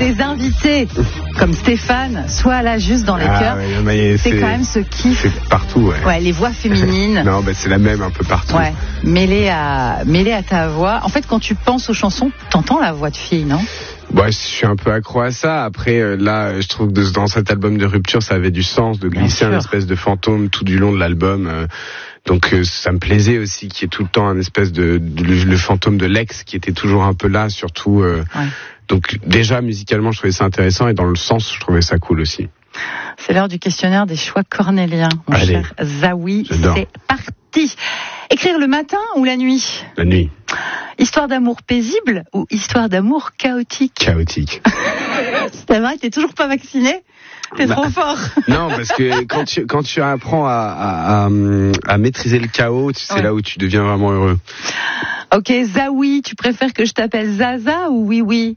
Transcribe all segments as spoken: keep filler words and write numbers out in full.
tes invités, comme Stéphane, soient là juste dans les ah, cœurs. Ouais, mais c'est, c'est quand même ce kiff. C'est partout, ouais. Ouais, les voix féminines. non, bah, c'est la même un peu partout. Ouais, mêlée à, mêlée à ta voix. En fait, quand tu penses aux chansons, t'entends la voix de fille, non? Bah, je suis un peu accro à ça. Après, euh, là, je trouve que dans cet album de rupture, ça avait du sens de glisser un espèce de fantôme tout du long de l'album. Euh, donc, euh, ça me plaisait aussi qu'il y ait tout le temps un espèce de, de le, le fantôme de l'ex qui était toujours un peu là, surtout. Euh, ouais. Donc, déjà, musicalement, je trouvais ça intéressant et dans le sens, je trouvais ça cool aussi. C'est l'heure du questionnaire des choix cornéliens, mon Allez. cher Zaoui. J'adore. C'est parti. Écrire le matin ou la nuit? La nuit. Histoire d'amour paisible ou histoire d'amour chaotique? Chaotique. C'est vrai, t'es toujours pas vacciné? T'es bah, trop fort. Non, parce que quand tu, quand tu apprends à, à, à, à maîtriser le chaos, c'est ouais. là où tu deviens vraiment heureux. Ok, Zaoui, tu préfères que je t'appelle Zaza ou Oui Oui?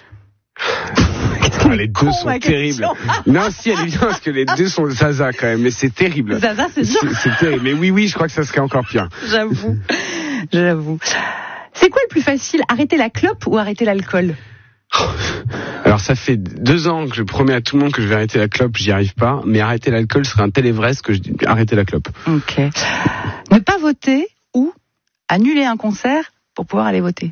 Ah, les deux sont terribles. Non, si, elle est bien parce que les deux sont Zaza quand même, mais c'est terrible. Zaza, c'est dur. C'est, c'est terrible. Mais oui, oui, je crois que ça serait encore pire. J'avoue. J'avoue. C'est quoi le plus facile, arrêter la clope ou arrêter l'alcool? Alors ça fait deux ans que je promets à tout le monde que je vais arrêter la clope, j'y arrive pas. Mais arrêter l'alcool serait un tel Everest que je dis arrêter la clope. Ok. Ne pas voter ou annuler un concert pour pouvoir aller voter?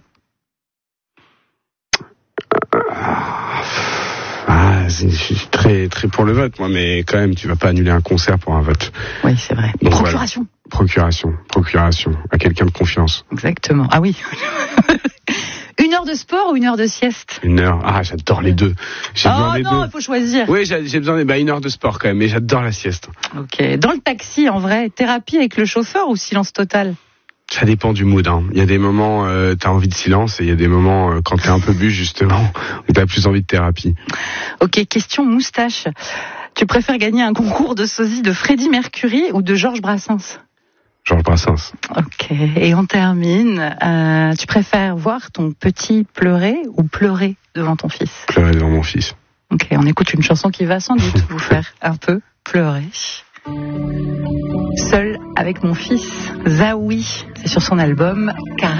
Ah, c'est très très pour le vote, moi, mais quand même, tu vas pas annuler un concert pour un vote. Oui, c'est vrai. Donc, procuration. Voilà. Procuration, procuration, à quelqu'un de confiance. Exactement. Ah oui. Une heure de sport ou une heure de sieste? Une heure. Ah, j'adore les deux. J'ai oh besoin des non, deux. Il faut choisir. Oui, j'ai, j'ai besoin de bah, une heure de sport quand même, mais j'adore la sieste. Ok. Dans le taxi, en vrai, thérapie avec le chauffeur ou silence total? Ça dépend du mood. Hein. Il y a des moments, euh, t'as envie de silence, et il y a des moments, euh, quand t'es un peu bu, justement, où t'as plus envie de thérapie. Ok, question moustache. Tu préfères gagner un concours de sosie de Freddie Mercury ou de Georges Brassens? Georges Brassens. Ok, et on termine. Euh, tu préfères voir ton petit pleurer ou pleurer devant ton fils? Pleurer devant mon fils. Ok, on écoute une chanson qui va sans doute vous faire un peu pleurer. Seul avec mon fils, Zaoui, c'est sur son album Car